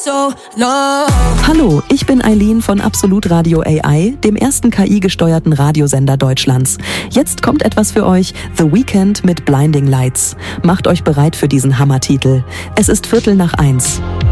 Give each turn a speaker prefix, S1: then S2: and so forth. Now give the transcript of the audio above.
S1: So low.
S2: Hallo, ich bin Eileen von Absolut Radio AI, dem ersten KI-gesteuerten Radiosender Deutschlands. Jetzt kommt etwas für euch, The Weeknd mit Blinding Lights. Macht euch bereit für diesen Hammertitel. Es ist 1:15.